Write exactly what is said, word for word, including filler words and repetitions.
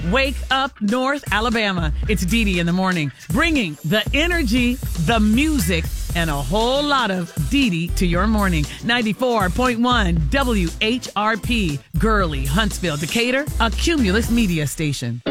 Wake up North Alabama. It's Dee Dee in the morning, bringing the energy, the music, and a whole lot of Dee Dee to your morning. ninety-four point one W H R P, Gurley, Huntsville, Decatur, a Cumulus media station.